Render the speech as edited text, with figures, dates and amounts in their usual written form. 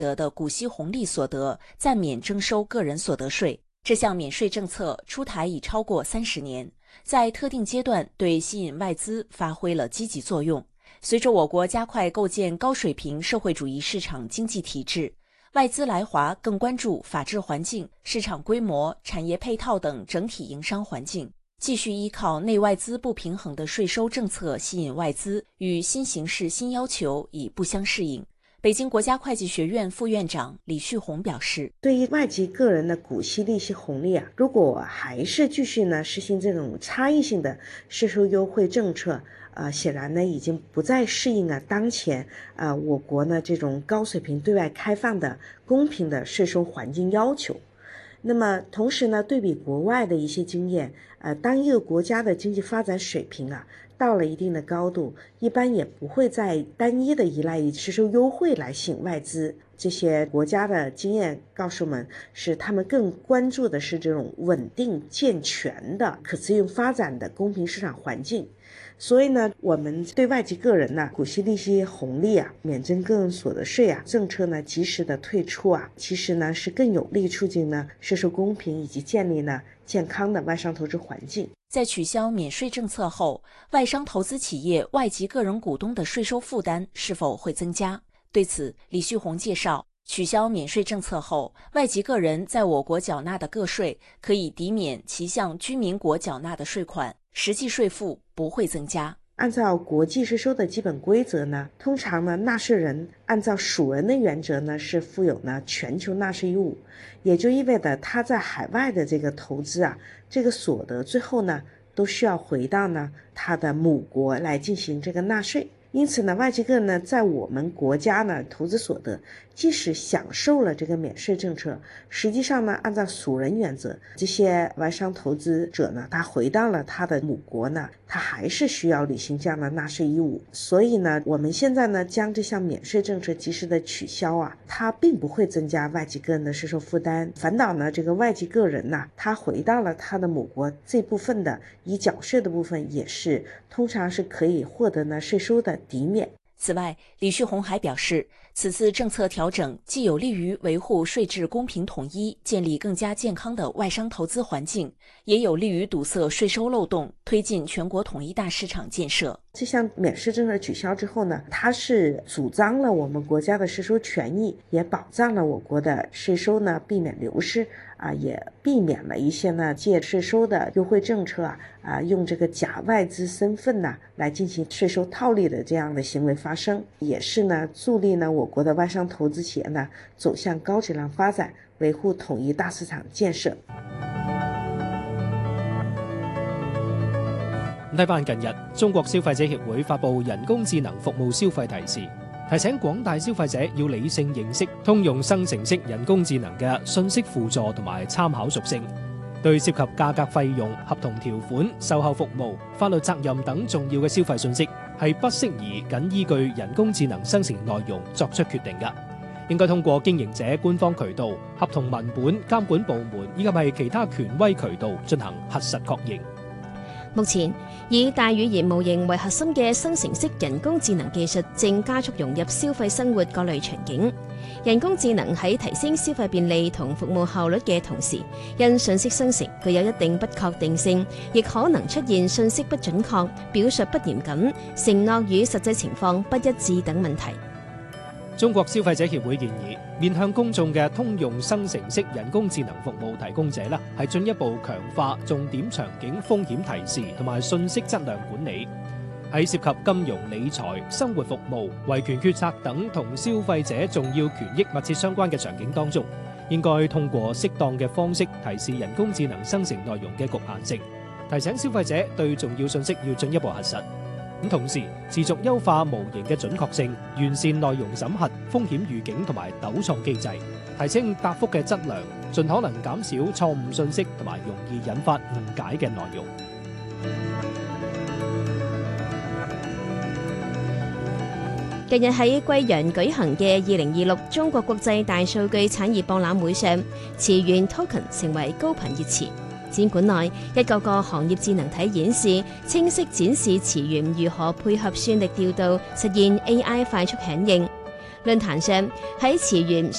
得的股息红利所得暂免征收个人所得税。这项免税政策出台已超过30年，在特定阶段对吸引外资发挥了积极作用。随着我国加快构建高水平社会主义市场经济体制，外资来华更关注法治环境、市场规模、产业配套等整体营商环境。继续依靠内外资不平衡的税收政策吸引外资，与新形势新要求已不相适应。北京国家会计学院副院长李旭红表示， 对于外籍个人的股息利息红利如果还是继续实行这种差异性的税收优惠政策，显然已经不再适应当前我国这种高水平对外开放的公平的税收环境要求。那么同时对比国外的一些经验，当一个国家的经济发展水平到了一定的高度，一般也不会再单一的依赖于税收优惠来吸引外资。这些国家的经验告诉我们，是他们更关注的是这种稳定健全的可持续发展的公平市场环境。所以我们对外籍个人股息利息红利免征个人所得税政策及时的退出其实是更有利促进税收公平以及建立健康的外商投资环境。 在取消免税政策后，外商投资企业外籍个人股东的税收负担是否会增加？对此，李旭红介绍，取消免税政策后，外籍个人在我国缴纳的个税可以抵免其向居民国缴纳的税款，实际税负不会增加。 按照国际税收的基本规则通常纳税人按照属人的原则是负有全球纳税义务，也就意味着他在海外的这个投资这个所得最后都需要回到他的母国来进行这个纳税。因此外籍个人在我们国家投资所得，即使享受了这个免税政策，实际上按照属人原则，这些外商投资者他回到了他的母国他还是需要履行这样的纳税义务。所以我们现在将这项免税政策及时的取消它并不会增加外籍个人的税收负担，反倒这个外籍个人他回到了他的母国，这部分的已缴税的部分也是通常是可以获得税收的抵免。 此外，李旭红还表示，此次政策调整既有利于维护税制公平统一，建立更加健康的外商投资环境，也有利于堵塞税收漏洞，推进全国统一大市场建设。 这项免税政策取消之后它是主张了我们国家的税收权益，也保障了我国的税收避免流失也避免了一些借税收的优惠政策用这个假外资身份来进行税收套利的这样的行为发生，也是助力我国的外商投资企业走向高质量发展，维护统一大市场建设。 睇翻近日，中國消費者協會發布人工智能服務消費提示，提醒廣大消費者要理性認識通用生成式人工智能嘅信息輔助同埋參考屬性，對涉及價格費用、合同條款、售後服務、法律責任等重要嘅消費信息，係不適宜僅依據人工智能生成內容作出決定嘅，應該通過經營者官方渠道、合同文本、監管部門以及係其他權威渠道進行核實確認。 目前，以大語言模型為核心嘅生成式人工智能技術正加速融入消費生活各類場景。人工智能喺提升消費便利同服務效率嘅同時，因信息生成具有一定不確定性，亦可能出現信息不準確、表述不嚴謹、承諾與實際情況不一致等問題。 中國消費者協會建議，面向公眾嘅通用生成式人工智能服務提供者係進一步強化重點場景風險提示同埋信息質量管理。喺涉及金融理財、生活服務、維權決策等同消費者重要權益密切相關嘅場景當中，應該通過適當嘅方式提示人工智能生成內容嘅局限性，提醒消費者對重要信息要進一步核實。同時持續優化模型嘅準確性，完善內容審核、風險預警同埋糾錯機制，提升答覆嘅質量，盡可能減少錯誤信息同埋容易引發誤解嘅內容。 近日喺貴陽舉行嘅2026中國國際大數據產業博覽會上，詞源 Token 成為高頻熱詞。展館內一個個行業智能體演示，清晰展示詞源如何配合算力調度，實現 AI 快速響應。 論壇上喺池園